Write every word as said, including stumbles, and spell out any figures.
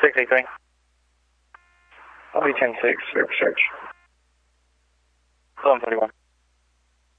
six eight three. I'll be ten six, six six. eleven forty-one.